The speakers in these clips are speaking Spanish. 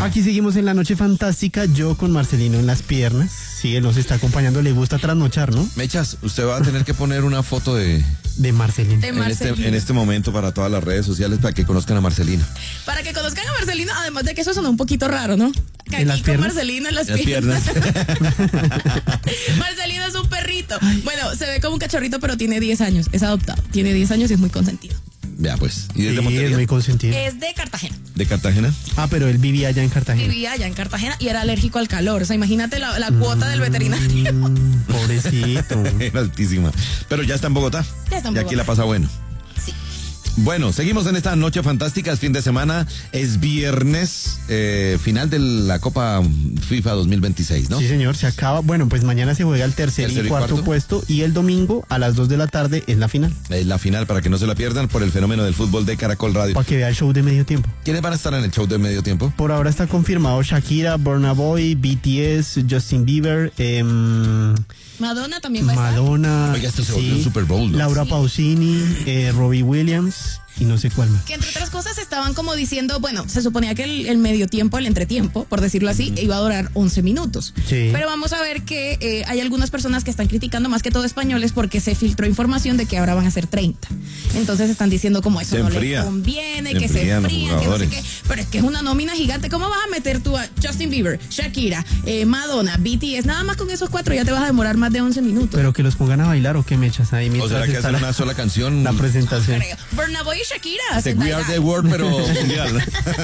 Aquí seguimos en la noche fantástica, yo con Marcelino en las piernas. Sí, él nos está acompañando, le gusta trasnochar, ¿no? Mechas, usted va a tener que poner una foto de Marcelino. en este momento para todas las redes sociales para que conozcan a Marcelino. Para que conozcan a Marcelino, además de que eso sonó un poquito raro, ¿no? Que ¿En las aquí con piernas? Marcelino en las Las piernas. piernas. Marcelino es un perrito. Bueno, se ve como un cachorrito, pero tiene 10 años. Es adoptado. Tiene 10 años y es muy consentido. Vea pues. ¿Y desde Sí, es Montería? muy consentido. Es de Cartagena. ¿De Cartagena? Ah, pero él vivía allá en Cartagena. Vivía allá en Cartagena y era alérgico al calor. O sea, imagínate la cuota del veterinario. Pobrecito. Era altísima. Pero ya está en Bogotá. Ya está en Y aquí Bogotá. la pasa bueno. Sí. Bueno, seguimos en esta noche fantástica, es fin de semana, es viernes, final de la Copa FIFA 2026, ¿no? Sí, señor, se acaba. Bueno, pues mañana se juega el tercer ¿Tercero y y cuarto cuarto? puesto y el domingo a las 2 de la tarde es la final. Es la final para que no se la pierdan por el fenómeno del fútbol de Caracol Radio. Para que vea el show de medio tiempo. ¿Quiénes van a estar en el show de medio tiempo? Por ahora está confirmado Shakira, Burna Boy, BTS, Justin Bieber, Madonna también va a estar. Madonna, Oiga, esto se volvió un Super Bowl, ¿no? Laura Sí. Pausini, Robbie Williams y no sé cuál más. Que entre otras cosas estaban como diciendo, bueno, se suponía que el medio tiempo, el entretiempo, por decirlo así, iba a durar 11 minutos. Sí. Pero vamos a ver que hay algunas personas que están criticando, más que todo españoles, porque se filtró información de que ahora van a ser 30. Entonces están diciendo como eso Se no enfría. les conviene, Se que se enfrían los enfrían, que no sé jugadores. qué. Pero es que es una nómina gigante. ¿Cómo vas a meter tú a Justin Bieber, Shakira, Madonna, BTS? Nada más con esos 4 ya te vas a demorar más de 11 minutos. Pero que los pongan a bailar o qué mechas ahí ¿O mientras será que está hacen una sola canción? la presentación. Creo. Burna Boy y Shakira De hacen We Are die-dye. the World, pero mundial.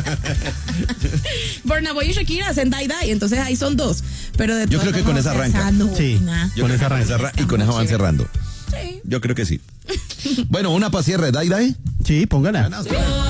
Burna Boy y Shakira hacen die-dye, entonces ahí son 2. Pero de Yo todas creo que con formas, esa arranca. Sí. Yo Con creo esa que arranca. y con eso van cerrando. Sí. Yo creo que sí. Bueno, una para cierre, Dai Dai. Sí, póngala.